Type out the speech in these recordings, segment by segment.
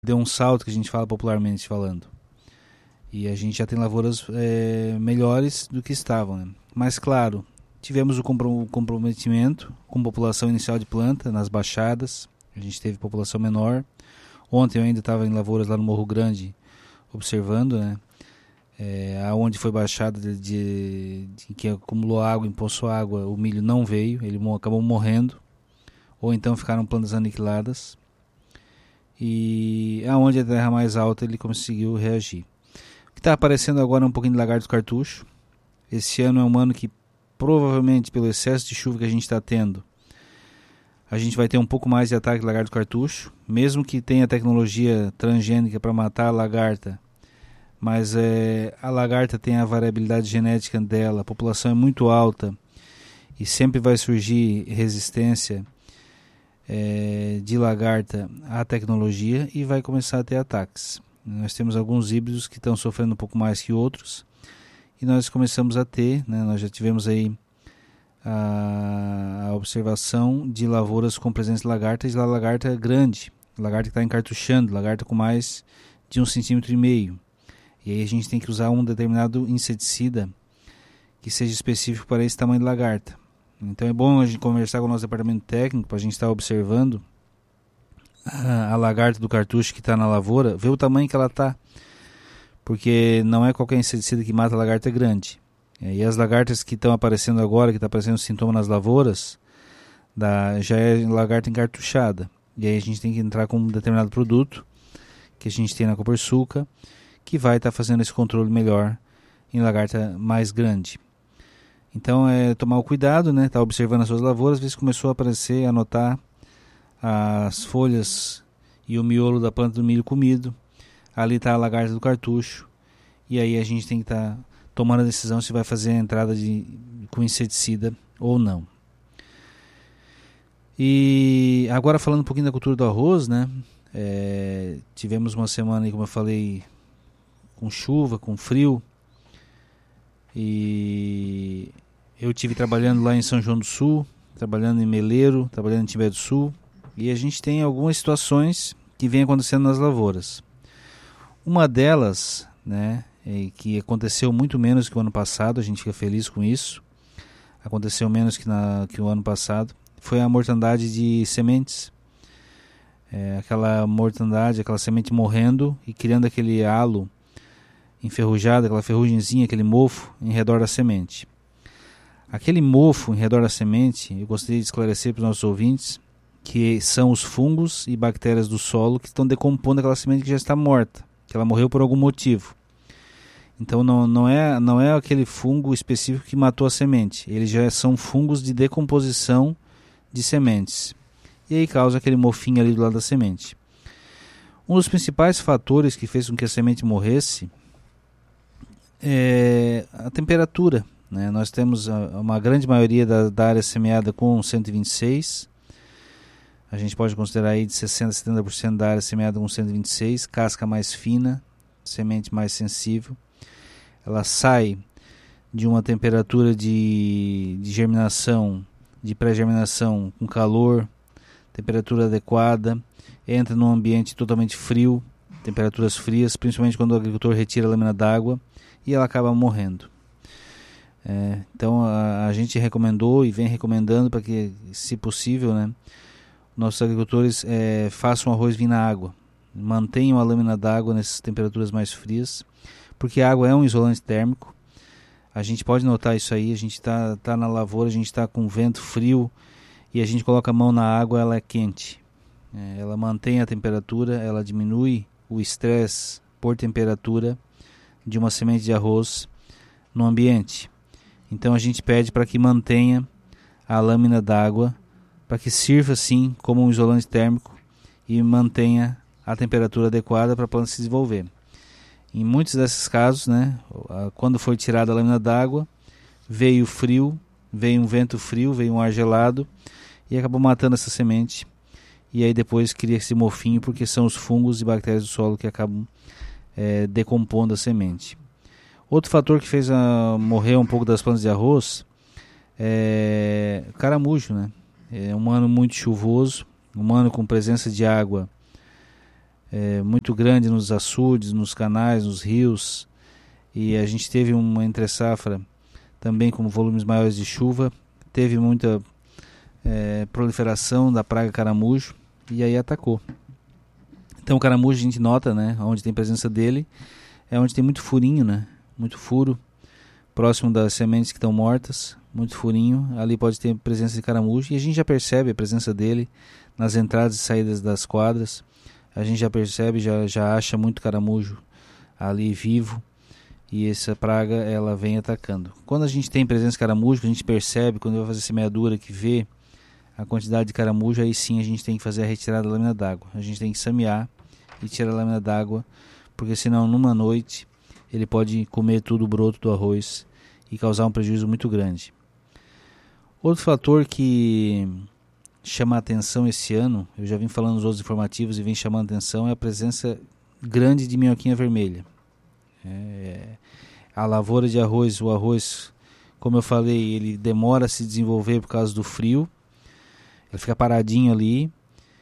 deu um salto, que a gente fala popularmente falando. E a gente já tem lavouras melhores do que estavam, né? Mas claro, tivemos o comprometimento com população inicial de planta nas baixadas. A gente teve população menor. Ontem eu ainda estava em lavouras lá no Morro Grande observando, né? Aonde foi baixada de que acumulou água, empoçou água, o milho não veio, ele acabou morrendo, ou então ficaram plantas aniquiladas. E aonde a terra mais alta ele conseguiu reagir. O que está aparecendo agora é um pouquinho de lagarto cartucho. Esse ano é um ano que provavelmente pelo excesso de chuva que a gente está tendo, a gente vai ter um pouco mais de ataque de lagarto cartucho, mesmo que tenha tecnologia transgênica para matar a lagarta. Mas a lagarta tem a variabilidade genética dela, a população é muito alta e sempre vai surgir resistência de lagarta à tecnologia e vai começar a ter ataques. Nós temos alguns híbridos que estão sofrendo um pouco mais que outros e nós começamos a ter, né, nós já tivemos aí a observação de lavouras com presença de lagarta e lagarta grande, lagarta que está encartuchando, lagarta com mais de 1,5 cm. E aí a gente tem que usar um determinado inseticida que seja específico para esse tamanho de lagarta. Então é bom a gente conversar com o nosso departamento técnico para a gente estar observando a lagarta do cartucho que está na lavoura, ver o tamanho que ela está, porque não é qualquer inseticida que mata a lagarta grande. E as lagartas que estão aparecendo agora, que está aparecendo sintoma nas lavouras, já é lagarta encartuchada. E aí a gente tem que entrar com um determinado produto que a gente tem na Copersucar, que vai estar fazendo esse controle melhor em lagarta mais grande. Então é tomar o cuidado, né? Tá observando as suas lavouras, ver se começou a aparecer, a notar as folhas e o miolo da planta do milho comido. Ali está a lagarta do cartucho. E aí a gente tem que estar tomando a decisão se vai fazer a entrada com inseticida ou não. E agora falando um pouquinho da cultura do arroz, né? Tivemos uma semana aí, como eu falei, com chuva, com frio, e eu tive trabalhando lá em São João do Sul, trabalhando em Meleiro, trabalhando em Timbé do Sul, e a gente tem algumas situações que vem acontecendo nas lavouras. Uma delas, né, que aconteceu muito menos que o ano passado, a gente fica feliz com isso, aconteceu menos que o ano passado, foi a mortandade de sementes. Aquela mortandade, aquela semente morrendo e criando aquele halo enferrujado, aquela ferrugemzinha, aquele mofo em redor da semente. Aquele mofo em redor da semente, eu gostaria de esclarecer para os nossos ouvintes que são os fungos e bactérias do solo que estão decompondo aquela semente que já está morta, que ela morreu por algum motivo. Então não é aquele fungo específico que matou a semente, eles já são fungos de decomposição de sementes. E aí causa aquele mofinho ali do lado da semente. Um dos principais fatores que fez com que a semente morresse é a temperatura, né? Nós temos uma grande maioria da área semeada com 126. A gente pode considerar aí de 60% a 70% da área semeada com 126, casca mais fina, semente mais sensível. Ela sai de uma temperatura de germinação, de pré-germinação com calor, temperatura adequada, entra num ambiente totalmente frio, temperaturas frias, principalmente quando o agricultor retira a lâmina d'água, e ela acaba morrendo. Então a gente recomendou e vem recomendando para que, se possível, né, nossos agricultores façam o arroz vir na água, mantenham a lâmina d'água nessas temperaturas mais frias, porque a água é um isolante térmico. A gente pode notar isso aí, a gente está na lavoura, a gente está com vento frio e a gente coloca a mão na água, ela é quente. Ela mantém a temperatura, ela diminui o estresse por temperatura de uma semente de arroz no ambiente. Então a gente pede para que mantenha a lâmina d'água, para que sirva assim como um isolante térmico e mantenha a temperatura adequada para a planta se desenvolver. Em muitos desses casos, né, quando foi tirada a lâmina d'água, veio frio, veio um vento frio, veio um ar gelado e acabou matando essa semente. E aí depois cria esse mofinho, porque são os fungos e bactérias do solo que acabam decompondo a semente. Outro fator que fez morrer um pouco das plantas de arroz é caramujo, né? É um ano muito chuvoso, um ano com presença de água muito grande nos açudes, nos canais, nos rios, e a gente teve uma entre-safra também com volumes maiores de chuva, teve muita proliferação da praga caramujo, e aí atacou. Então o caramujo a gente nota, né, onde tem presença dele, é onde tem muito furinho, né, muito furo, próximo das sementes que estão mortas, muito furinho, ali pode ter presença de caramujo, e a gente já percebe a presença dele nas entradas e saídas das quadras. A gente já percebe, já acha muito caramujo ali vivo, e essa praga ela vem atacando. Quando a gente tem presença de caramujo, a gente percebe, quando vai fazer semeadura, que vê a quantidade de caramujo, aí sim a gente tem que fazer a retirada da lâmina d'água. A gente tem que semear e tirar a lâmina d'água, porque senão numa noite ele pode comer tudo o broto do arroz e causar um prejuízo muito grande. Outro fator que chama a atenção esse ano, eu já vim falando nos outros informativos e vem chamando a atenção, é a presença grande de minhoquinha vermelha. A lavoura de arroz, o arroz, como eu falei, ele demora a se desenvolver por causa do frio, ele fica paradinho ali,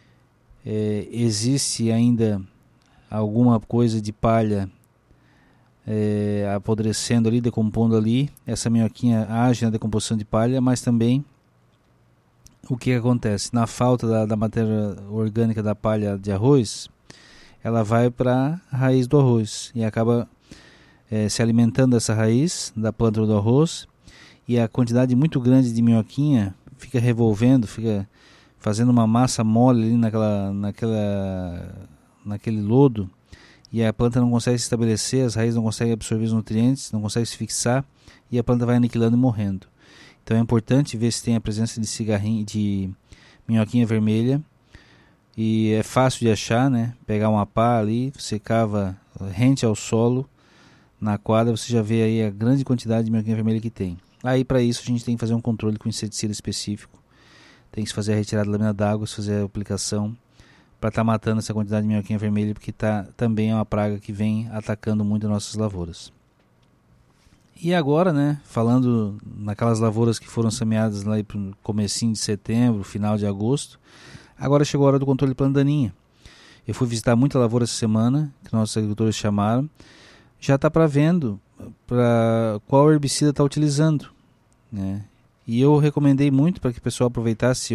existe ainda alguma coisa de palha apodrecendo ali, decompondo ali, essa minhoquinha age na decomposição de palha, mas também o que acontece? Na falta da matéria orgânica da palha de arroz, ela vai para a raiz do arroz e acaba se alimentando dessa raiz da planta do arroz, e a quantidade muito grande de minhoquinha fica revolvendo, fica fazendo uma massa mole ali naquele lodo, e a planta não consegue se estabelecer, as raízes não conseguem absorver os nutrientes, não consegue se fixar, e a planta vai aniquilando e morrendo. Então é importante ver se tem a presença de minhoquinha vermelha, e é fácil de achar, né? Pegar uma pá ali, você cava rente ao solo na quadra, você já vê aí a grande quantidade de minhoquinha vermelha que tem. Aí para isso a gente tem que fazer um controle com inseticida específico, tem que fazer a retirada da lâmina d'água, fazer a aplicação para estar matando essa quantidade de minhoquinha vermelha, porque também é uma praga que vem atacando muito as nossas lavouras. E agora, né, falando naquelas lavouras que foram semeadas lá para o comecinho de setembro, final de agosto, agora chegou a hora do controle de planta daninha. Eu fui visitar muita lavoura essa semana, que nossos agricultores chamaram, já está para vendo para qual herbicida está utilizando, né? E eu recomendei muito para que o pessoal aproveitasse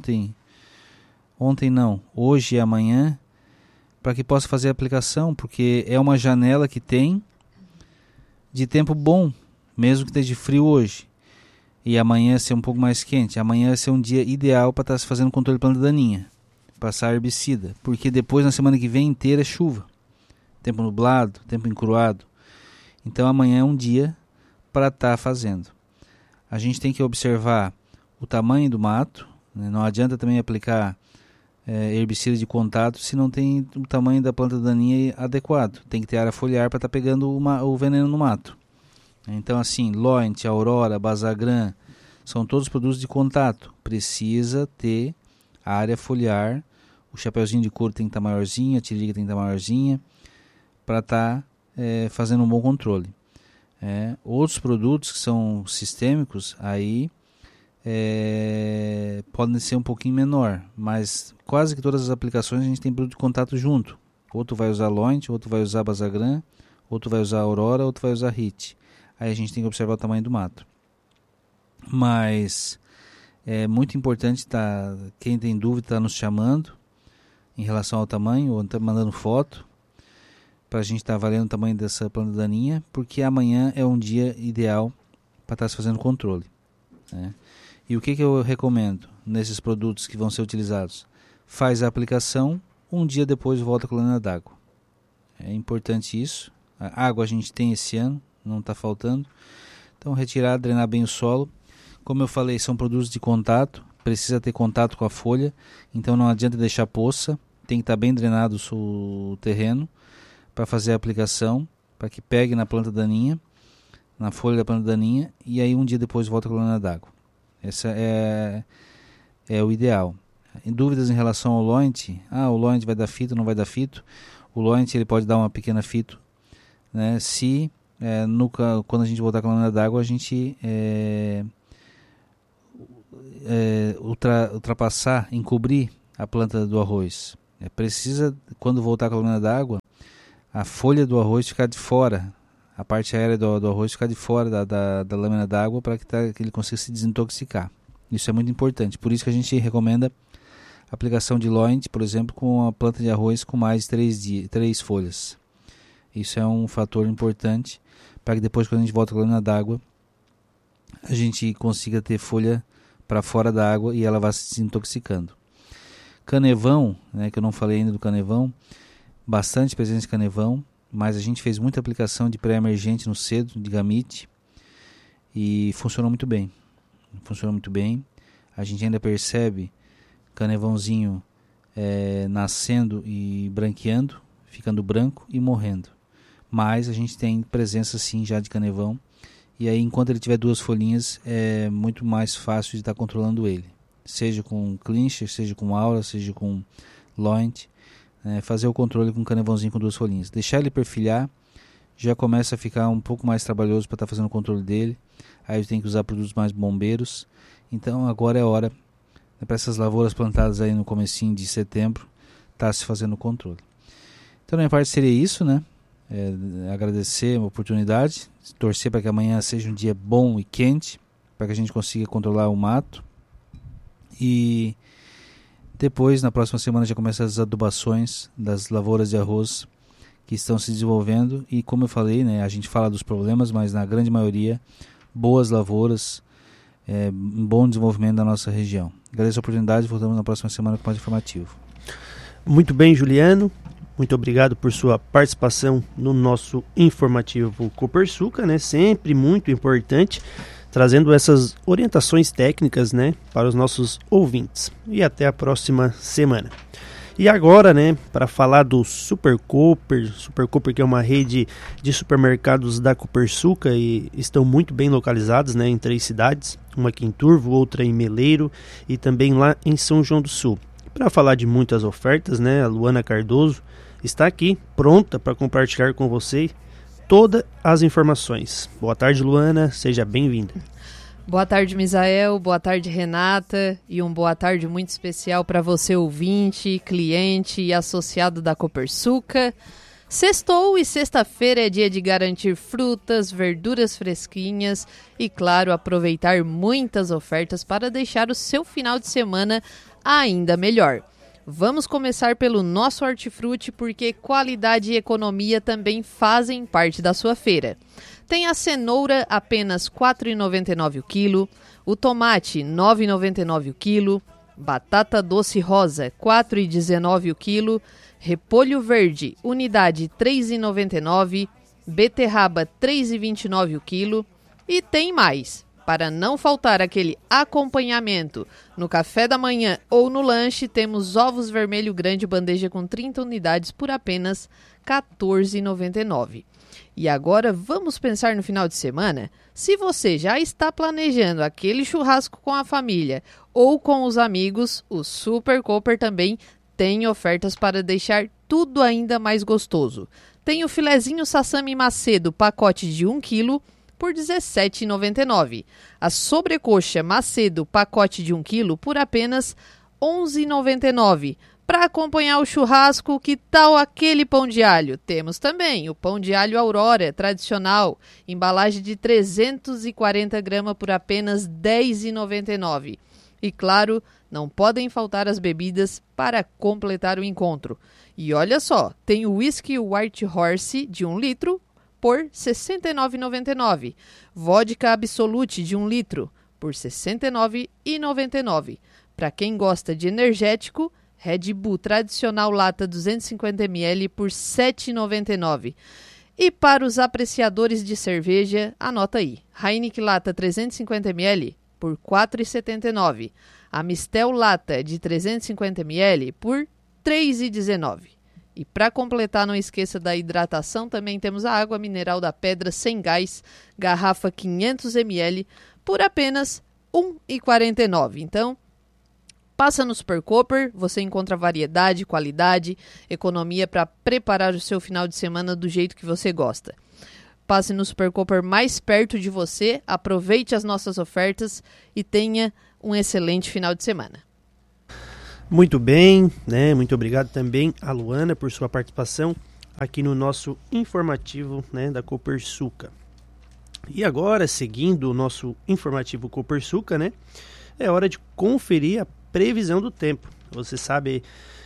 hoje e amanhã, para que possa fazer a aplicação, porque é uma janela que tem de tempo bom, mesmo que esteja frio hoje, e amanhã ser um pouco mais quente. Amanhã vai ser um dia ideal para estar se fazendo controle de planta daninha, passar herbicida, porque depois na semana que vem inteira é chuva, tempo nublado, tempo encruado. Então amanhã é um dia para estar fazendo. A gente tem que observar o tamanho do mato, né? Não adianta também aplicar herbicida de contato se não tem o tamanho da planta daninha adequado. Tem que ter área foliar para estar pegando o veneno no mato. Então assim, Loint, Aurora, Bazagran, são todos produtos de contato. Precisa ter área foliar, o chapeuzinho de couro tem que estar maiorzinho, a tiririca tem que estar maiorzinha, para estar fazendo um bom controle. Outros produtos que são sistêmicos, aí podem ser um pouquinho menor, mas quase que todas as aplicações a gente tem produto de contato junto. Outro vai usar Loint, outro vai usar Bazagran, outro vai usar Aurora, outro vai usar Hit. Aí a gente tem que observar o tamanho do mato. Mas é muito importante, quem tem dúvida está nos chamando em relação ao tamanho, ou está mandando foto, para a gente estar avaliando o tamanho dessa planta daninha, porque amanhã é um dia ideal para estar se fazendo controle, né? E o que eu recomendo nesses produtos que vão ser utilizados? Faz a aplicação, um dia depois volta com a lâmina d'água. É importante isso. A água a gente tem esse ano, não está faltando. Então retirar, drenar bem o solo. Como eu falei, são produtos de contato, precisa ter contato com a folha, então não adianta deixar poça, tem que estar bem drenado o terreno para fazer a aplicação, para que pegue na planta daninha, na folha da planta daninha, e aí um dia depois volta com a lâmina d'água. Essa é o ideal. Em dúvidas em relação ao Loint, o Loint vai dar fito, não vai dar fito. O Loint ele pode dar uma pequena fito, né? Se quando a gente voltar com a lâmina d'água, a gente ultrapassar, encobrir a planta do arroz. Precisa, quando voltar com a lâmina d'água, a folha do arroz ficar de fora, a parte aérea do arroz ficar de fora da lâmina d'água para que ele consiga se desintoxicar. Isso é muito importante, por isso que a gente recomenda a aplicação de Loint, por exemplo, com a planta de arroz com mais de 3 folhas. Isso é um fator importante para que depois, quando a gente volta com a lâmina d'água, a gente consiga ter folha para fora da água e ela vá se desintoxicando. Canevão, que eu não falei ainda do canevão, bastante presença de canevão, mas a gente fez muita aplicação de pré-emergente no cedo, de gamite, e funcionou muito bem. A gente ainda percebe canevãozinho nascendo e branqueando, ficando branco e morrendo. Mas a gente tem presença sim já de canevão, e aí enquanto ele tiver 2 folhinhas é muito mais fácil de estar controlando ele, seja com clincher, seja com aura, seja com Loint, fazer o controle com um canevãozinho com 2 folhinhas, deixar ele perfilhar, já começa a ficar um pouco mais trabalhoso para estar fazendo o controle dele, aí tem que usar produtos mais bombeiros. Então agora é hora, para essas lavouras plantadas aí no comecinho de setembro, tá se fazendo o controle. Então, na minha parte seria isso, agradecer a oportunidade, torcer para que amanhã seja um dia bom e quente, para que a gente consiga controlar o mato. E depois, na próxima semana, já começa as adubações das lavouras de arroz que estão se desenvolvendo. E como eu falei, a gente fala dos problemas, mas na grande maioria, boas lavouras, um bom desenvolvimento da nossa região. Agradeço a oportunidade, voltamos na próxima semana com mais informativo. Muito bem, Juliano. Muito obrigado por sua participação no nosso informativo Copersucar, sempre muito importante, trazendo essas orientações técnicas, para os nossos ouvintes. E até a próxima semana. E agora, para falar do Super Cooper que é uma rede de supermercados da Copersucar e estão muito bem localizados, em 3 cidades, uma aqui em Turvo, outra em Meleiro e também lá em São João do Sul. Para falar de muitas ofertas, a Luana Cardoso está aqui pronta para compartilhar com você todas as informações. Boa tarde, Luana, seja bem-vinda. Boa tarde, Misael, boa tarde, Renata, e um boa tarde muito especial para você, ouvinte, cliente e associado da Copersucar. Sextou e sexta-feira é dia de garantir frutas, verduras fresquinhas e, claro, aproveitar muitas ofertas para deixar o seu final de semana ainda melhor. Vamos começar pelo nosso hortifruti, porque qualidade e economia também fazem parte da sua feira. Tem a cenoura apenas R$ 4,99 o quilo, o tomate R$ 9,99 o quilo, batata doce rosa R$ 4,19 o quilo, repolho verde unidade R$ 3,99, beterraba R$ 3,29 o quilo e tem mais. Para não faltar aquele acompanhamento no café da manhã ou no lanche, temos ovos vermelho grande bandeja com 30 unidades por apenas R$ 14,99. E agora vamos pensar no final de semana? Se você já está planejando aquele churrasco com a família ou com os amigos, o Super Cooper também tem ofertas para deixar tudo ainda mais gostoso. Tem o filezinho Sassami Macedo, pacote de 1 kg, por R$ 17,99. A sobrecoxa Macedo, pacote de 1 kg, por apenas R$ 11,99. Para acompanhar o churrasco, que tal aquele pão de alho? Temos também o pão de alho Aurora, tradicional, embalagem de 340 gramas por apenas R$ 10,99. E claro, não podem faltar as bebidas para completar o encontro. E olha só, tem o whisky White Horse de 1 litro, por R$ 69,99. Vodka Absolute de 1 litro por R$ 69,99. Para quem gosta de energético, Red Bull tradicional lata 250 ml por R$ 7,99. E para os apreciadores de cerveja, anota aí. Heineken lata 350 ml por R$ 4,79. A Mistel lata de 350 ml por R$ 3,19. E para completar, não esqueça da hidratação, também temos a água mineral da Pedra sem gás, garrafa 500 ml, por apenas R$ 1,49. Então, passa no Super Cooper, você encontra variedade, qualidade, economia para preparar o seu final de semana do jeito que você gosta. Passe no Super Cooper mais perto de você, aproveite as nossas ofertas e tenha um excelente final de semana. Muito bem, né? Muito obrigado também a Luana por sua participação aqui no nosso informativo, né, da Copersuca. E agora, seguindo o nosso informativo Copersuca, né, é hora de conferir a previsão do tempo. Você sabe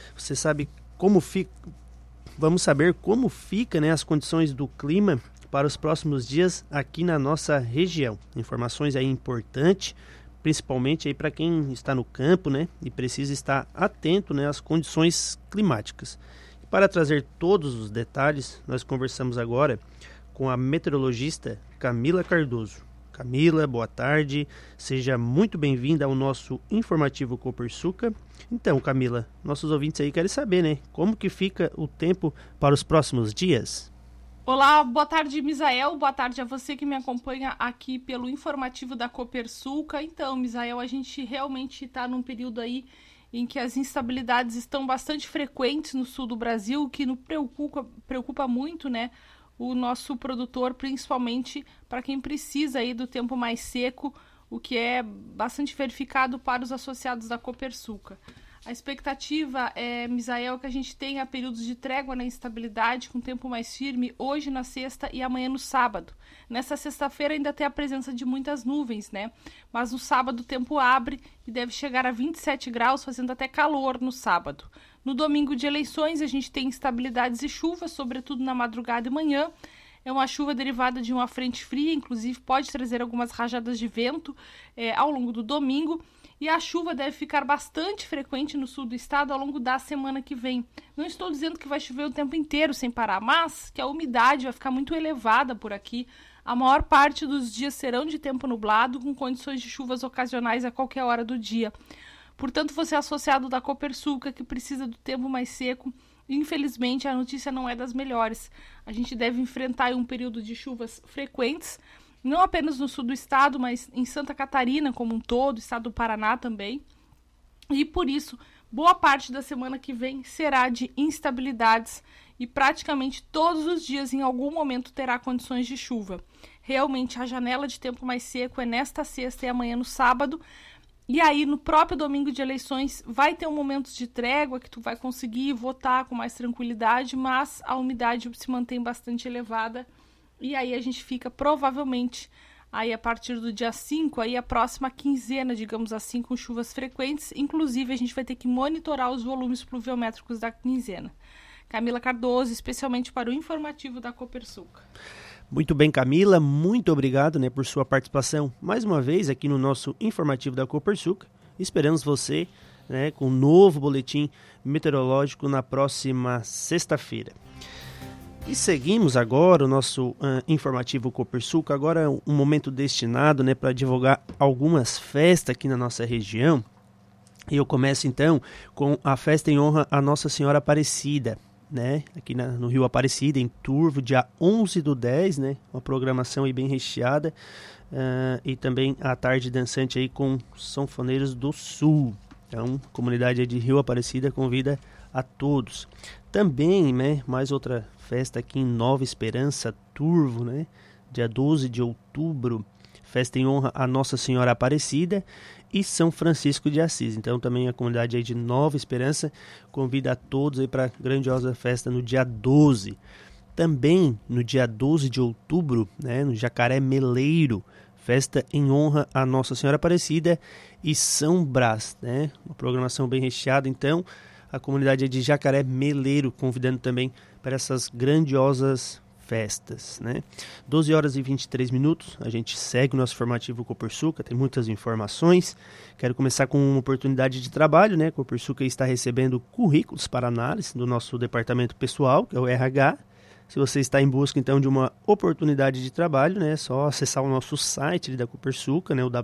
como fica. Vamos saber como fica, né, as condições do clima para os próximos dias aqui na nossa região. Informações aí importantes, principalmente aí para quem está no campo, né, e precisa estar atento, né, às condições climáticas. E para trazer todos os detalhes, nós conversamos agora com a meteorologista Camila Cardoso. Camila, boa tarde, seja muito bem-vinda ao nosso informativo Copersuca. Então, Camila, nossos ouvintes aí querem saber, né, como que fica o tempo para os próximos dias? Olá, boa tarde, Misael, boa tarde a você que me acompanha aqui pelo informativo da Copersuca. Então, Misael, a gente realmente está num período aí em que as instabilidades estão bastante frequentes no sul do Brasil, o que nos preocupa muito, né, o nosso produtor, principalmente para quem precisa aí do tempo mais seco, o que é bastante verificado para os associados da Copersuca. A expectativa é, Misael, que a gente tenha períodos de trégua na instabilidade, com tempo mais firme, hoje na sexta e amanhã no sábado. Nessa sexta-feira ainda tem a presença de muitas nuvens, né? Mas no sábado o tempo abre e deve chegar a 27 graus, fazendo até calor no sábado. No domingo de eleições a gente tem instabilidades e chuvas, sobretudo na madrugada e manhã. É uma chuva derivada de uma frente fria, inclusive pode trazer algumas rajadas de vento ao longo do domingo. E a chuva deve ficar bastante frequente no sul do estado ao longo da semana que vem. Não estou dizendo que vai chover o tempo inteiro sem parar, mas que a umidade vai ficar muito elevada por aqui. A maior parte dos dias serão de tempo nublado, com condições de chuvas ocasionais a qualquer hora do dia. Portanto, você é associado da Copersuca, que precisa do tempo mais seco, infelizmente a notícia não é das melhores. A gente deve enfrentar um período de chuvas frequentes, não apenas no sul do estado, mas em Santa Catarina como um todo, estado do Paraná também. E por isso, boa parte da semana que vem será de instabilidades e praticamente todos os dias em algum momento terá condições de chuva. Realmente a janela de tempo mais seco é nesta sexta e amanhã no sábado. E aí no próprio domingo de eleições vai ter um momento de trégua que tu vai conseguir votar com mais tranquilidade, mas a umidade se mantém bastante elevada. E aí a gente fica provavelmente aí a partir do dia 5, aí a próxima quinzena, digamos assim, com chuvas frequentes. Inclusive a gente vai ter que monitorar os volumes pluviométricos da quinzena. Camila Cardoso, especialmente para o informativo da Copersuca. Muito bem, Camila, muito obrigado, né, por sua participação mais uma vez aqui no nosso informativo da Copersuca. Esperamos você, né, com um novo boletim meteorológico na próxima sexta-feira. E seguimos agora o nosso informativo Copersuca, agora um momento destinado, né, para divulgar algumas festas aqui na nossa região. E eu começo então com a festa em honra a Nossa Senhora Aparecida, né, aqui no Rio Aparecida, em Turvo, dia 11/10, né, uma programação aí bem recheada, e também a tarde dançante aí com Sanfoneiros do Sul. Então, a comunidade aí de Rio Aparecida convida a todos. Também, né, mais outra festa aqui em Nova Esperança, Turvo, né, dia 12 de outubro, festa em honra a Nossa Senhora Aparecida e São Francisco de Assis. Então também a comunidade aí de Nova Esperança convida a todos aí para a grandiosa festa no dia 12. Também no dia 12 de outubro, né, no Jacaré Meleiro, festa em honra a Nossa Senhora Aparecida e São Brás, né, uma programação bem recheada. Então a comunidade de Jacaré Meleiro convidando também para essas grandiosas festas, né? 12h23, a gente segue o nosso formativo Copersuca, tem muitas informações. Quero começar com uma oportunidade de trabalho, né? Copersuca está recebendo currículos para análise do nosso departamento pessoal, que é o RH. Se você está em busca então de uma oportunidade de trabalho, né, é só acessar o nosso site da Copersuca, né, o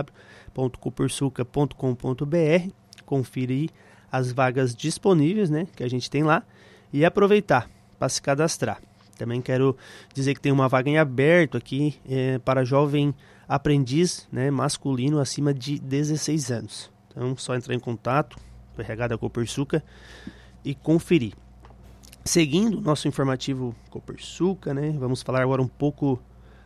www.copersuca.com.br, conferir as vagas disponíveis, né, que a gente tem lá e aproveitar para se cadastrar. Também quero dizer que tem uma vaga em aberto aqui para jovem aprendiz, né, masculino acima de 16 anos. Então, só entrar em contato com o RH da Copersuca e conferir. Seguindo o nosso informativo Copersuca, né, vamos falar agora um pouco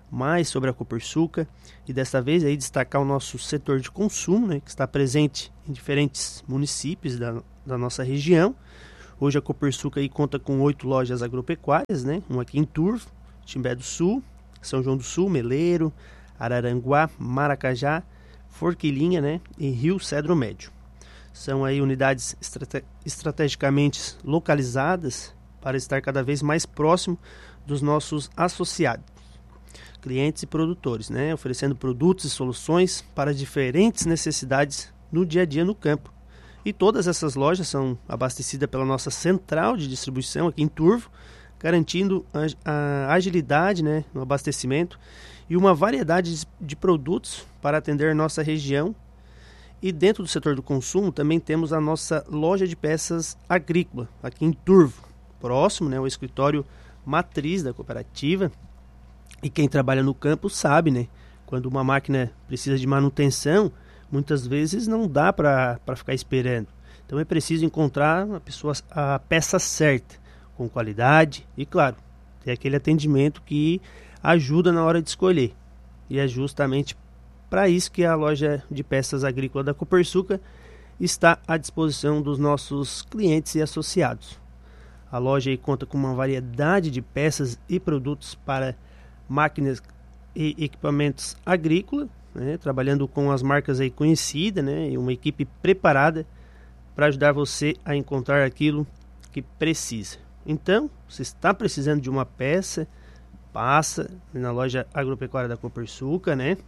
mais sobre a Copersuca e desta vez aí destacar o nosso setor de consumo, né, que está presente em diferentes municípios da nossa região. Hoje a Copersuca aí conta com 8 lojas agropecuárias, né, uma aqui em Turvo, Timbé do Sul, São João do Sul, Meleiro, Araranguá, Maracajá, Forquilinha, né, e Rio Cedro Médio. São aí unidades estrategicamente localizadas para estar cada vez mais próximo dos nossos associados, clientes e produtores, né, oferecendo produtos e soluções para diferentes necessidades no dia a dia no campo. E todas essas lojas são abastecidas pela nossa central de distribuição aqui em Turvo, garantindo a agilidade, né, no abastecimento e uma variedade de produtos para atender nossa região. E dentro do setor do consumo também temos a nossa loja de peças agrícola aqui em Turvo, próximo, né, ao escritório matriz da cooperativa. E quem trabalha no campo sabe, né, quando uma máquina precisa de manutenção, muitas vezes não dá para ficar esperando. Então é preciso encontrar a peça certa, com qualidade e, claro, ter aquele atendimento que ajuda na hora de escolher. E é justamente para isso que a loja de peças agrícola da Copersuca está à disposição dos nossos clientes e associados. A loja aí conta com uma variedade de peças e produtos para máquinas e equipamentos agrícolas, né, trabalhando com as marcas aí conhecidas, né, e uma equipe preparada para ajudar você a encontrar aquilo que precisa. Então, se está precisando de uma peça, passa na loja agropecuária da Copersuca, né,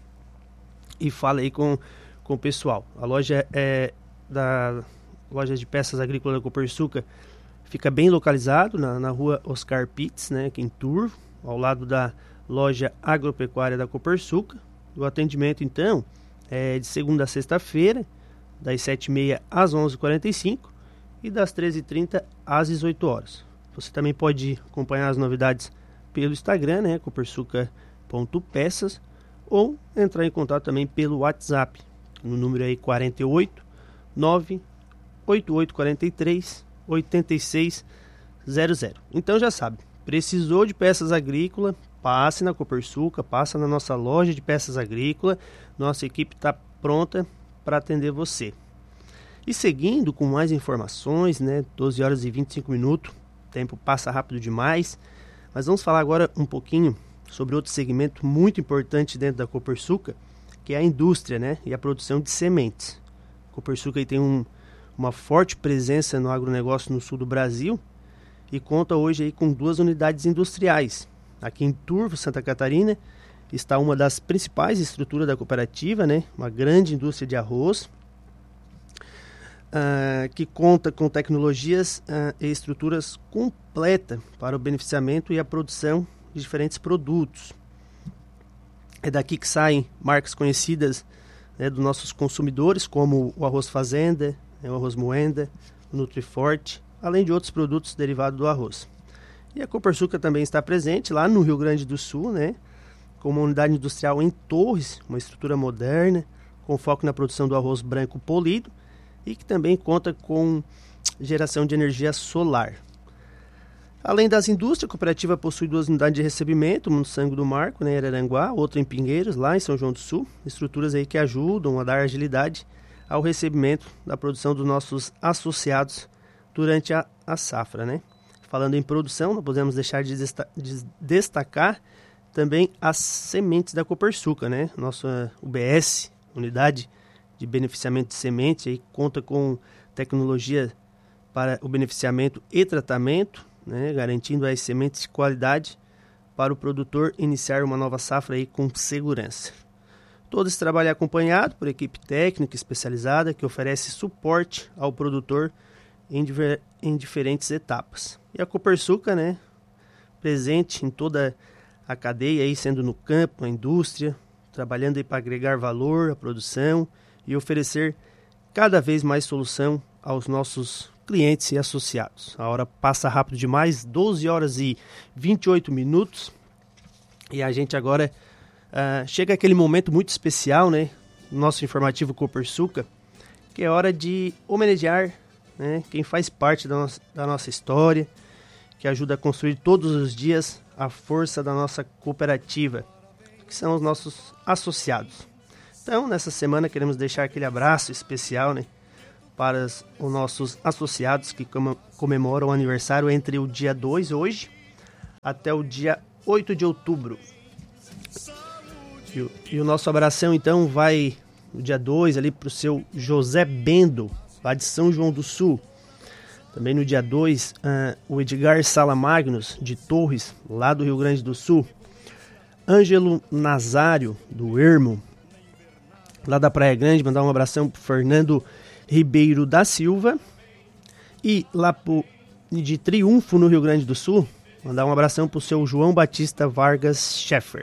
e fala aí com o pessoal. A loja da loja de peças agrícolas da Copersuca fica bem localizado na rua Oscar Pitts, né, aqui em Turvo, ao lado da loja agropecuária da Copersuca. O atendimento, então, é de segunda a sexta-feira, das 7h30 às 11h45 e das 13h30 às 18 horas. Você também pode acompanhar as novidades pelo Instagram, né, copersuca.peças, ou entrar em contato também pelo WhatsApp, no número aí 48 98843 8600. Então já sabe, precisou de peças agrícolas, passe na Copersuca, passa na nossa loja de peças agrícolas, nossa equipe está pronta para atender você. E seguindo com mais informações, né, 12 horas e 25 minutos, o tempo passa rápido demais, mas vamos falar agora um pouquinho sobre outro segmento muito importante dentro da Copersuca, que é a indústria, né, e a produção de sementes. A Copersuca aí tem uma forte presença no agronegócio no sul do Brasil e conta hoje aí com 2 unidades industriais. Aqui em Turvo, Santa Catarina, está uma das principais estruturas da cooperativa, né, uma grande indústria de arroz, que conta com tecnologias e estruturas completas para o beneficiamento e a produção de diferentes produtos. É daqui que saem marcas conhecidas, né, dos nossos consumidores, como o arroz fazenda, né, o arroz moenda, o Nutriforte, além de outros produtos derivados do arroz. E a Copersuca também está presente lá no Rio Grande do Sul, né, com uma unidade industrial em Torres, uma estrutura moderna, com foco na produção do arroz branco polido e que também conta com geração de energia solar. Além das indústrias, a cooperativa possui 2 unidades de recebimento, uma no Sangue do Marco, né, em Araranguá, outra em Pinheiros, lá em São João do Sul, estruturas aí que ajudam a dar agilidade ao recebimento da produção dos nossos associados durante a safra, né? Falando em produção, não podemos deixar de destacar também as sementes da Copersuca, né? Nossa UBS, Unidade de Beneficiamento de Sementes, aí conta com tecnologia para o beneficiamento e tratamento, né? Garantindo as sementes de qualidade para o produtor iniciar uma nova safra aí com segurança. Todo esse trabalho é acompanhado por equipe técnica especializada que oferece suporte ao produtor em diferentes etapas. E a Copersuca, né, presente em toda a cadeia, aí, sendo no campo, na indústria, trabalhando aí para agregar valor à produção e oferecer cada vez mais solução aos nossos clientes e associados. A hora passa rápido demais, 12 horas e 28 minutos, e a gente agora chega aquele momento muito especial, né, no nosso informativo Copersuca, que é hora de homenagear, né, quem faz parte da nossa história, que ajuda a construir todos os dias a força da nossa cooperativa. que são os nossos associados. Então, nessa semana queremos deixar aquele abraço especial, né, para os nossos associados que comemoram o aniversário entre o dia 2, hoje, até o dia 8 de outubro. E o nosso abração, então, vai no dia 2 ali para o seu José Bendo, lá de São João do Sul. Também no dia 2, o Edgar Salamagnus, de Torres, lá do Rio Grande do Sul. Ângelo Nazário, do Ermo, lá da Praia Grande. Mandar um abração para Fernando Ribeiro da Silva. E lá de Triunfo, no Rio Grande do Sul, mandar um abração para o seu João Batista Vargas Scheffer.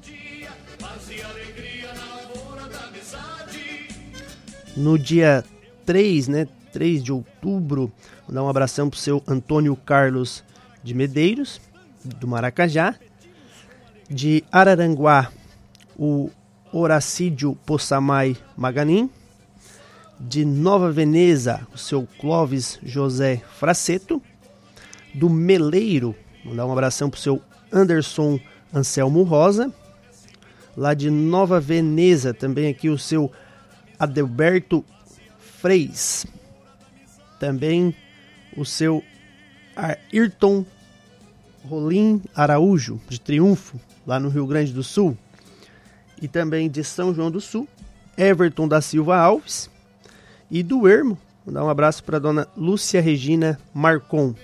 No dia 3, né, 3 de outubro, vou dar um abração para o seu Antônio Carlos de Medeiros, do Maracajá. De Araranguá, o Horacídio Possamay Maganin. De Nova Veneza, o seu Clóvis José Fraceto. Do Meleiro, vou dar um abração para o seu Anderson Anselmo Rosa. Lá de Nova Veneza, também aqui o seu Adelberto Freis. Também o seu Ayrton Rolim Araújo, de Triunfo, lá no Rio Grande do Sul. E também de São João do Sul, Everton da Silva Alves. E do Ermo, vou dar um abraço para a dona Lúcia Regina Marcon.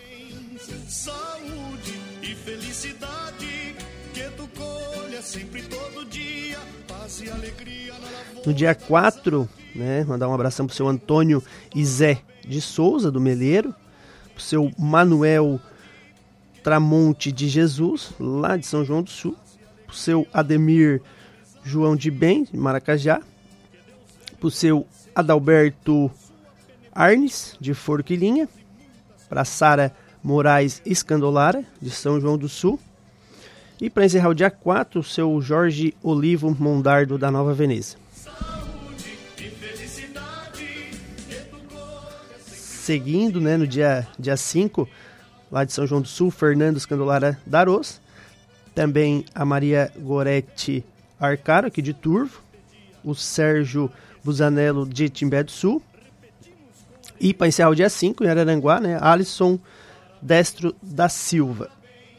Saúde e felicidade, que tu colha sempre todo dia, paz e alegria na lavoura. No dia 4, né, mandar um abração para o seu Antônio Izé de Souza, do Meleiro. Para o seu Manuel Tramonte de Jesus, lá de São João do Sul. Para o seu Ademir João de Bem, de Maracajá. Para o seu Adalberto Arnes, de Forquilinha. Para Sara Moraes Escandolara, de São João do Sul. E para encerrar o dia 4, o seu Jorge Olivo Mondardo, da Nova Veneza. Seguindo, né, no dia 5, lá de São João do Sul, Fernando Escandolara Darós. Também a Maria Gorete Arcaro, aqui de Turvo. O Sérgio Busanello, de Timbé do Sul. E para encerrar o dia 5, em Araranguá, né, Alisson Destro da Silva.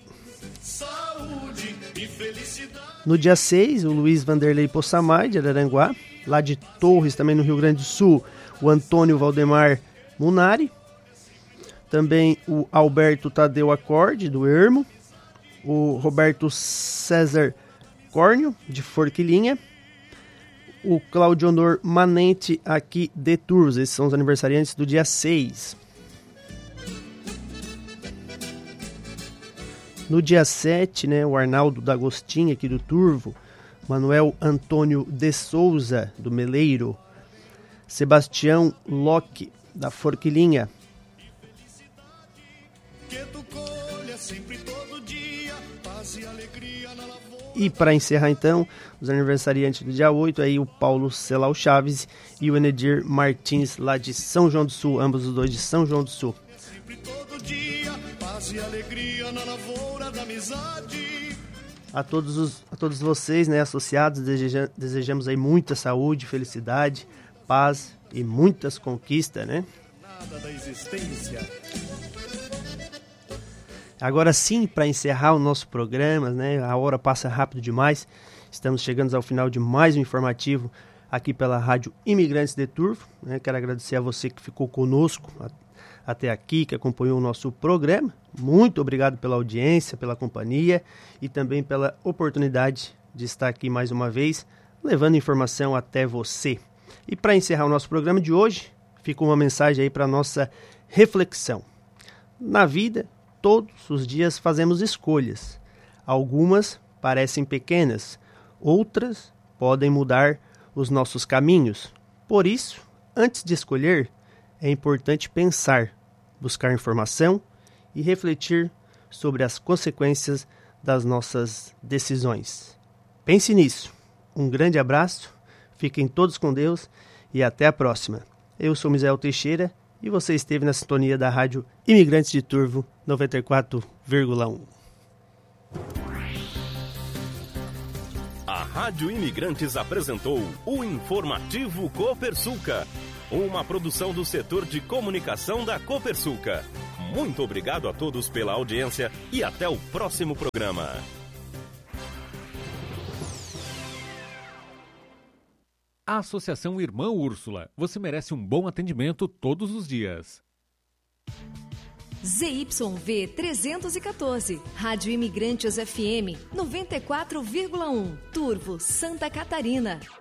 No dia 6, o Luiz Vanderlei Possamay, de Araranguá. Lá de Torres, também no Rio Grande do Sul, o Antônio Valdemar Munari. Também o Alberto Tadeu Acorde, do Ermo. O Roberto César Córnio, de Forquilinha. O Claudionor Manente, aqui de Turvos. Esses são os aniversariantes do dia 6. No dia 7, né, o Arnaldo D'Agostinho, aqui do Turvo. Manuel Antônio de Souza, do Meleiro. Sebastião Locke, da Forquilinha. E para encerrar então, os aniversariantes do dia 8, aí o Paulo Celal Chaves e o Enedir Martins, lá de São João do Sul, ambos os dois de São João do Sul. Sempre todo dia, paz e alegria na lavoura da amizade. A todos vocês, né, associados, desejamos aí muita saúde, felicidade, paz e muitas conquistas, né? Nada da existência. Agora sim, para encerrar o nosso programa, né, a hora passa rápido demais. Estamos chegando ao final de mais um informativo aqui pela Rádio Imigrantes de Turvo. Né? Quero agradecer a você que ficou conosco até aqui, que acompanhou o nosso programa. Muito obrigado pela audiência, pela companhia e também pela oportunidade de estar aqui mais uma vez, levando informação até você. E para encerrar o nosso programa de hoje, fica uma mensagem aí para a nossa reflexão. Na vida, todos os dias fazemos escolhas. Algumas parecem pequenas, outras podem mudar os nossos caminhos. Por isso, antes de escolher, é importante pensar, buscar informação e refletir sobre as consequências das nossas decisões. Pense nisso. Um grande abraço, fiquem todos com Deus e até a próxima. Eu sou Misael Teixeira e você esteve na sintonia da Rádio Imigrantes de Turvo 94,1. A Rádio Imigrantes apresentou o Informativo Copersuca, uma produção do setor de comunicação da Copersuca. Muito obrigado a todos pela audiência e até o próximo programa. A Associação Irmã Úrsula. Você merece um bom atendimento todos os dias. ZYV 314, Rádio Imigrantes FM 94,1, Turvo, Santa Catarina.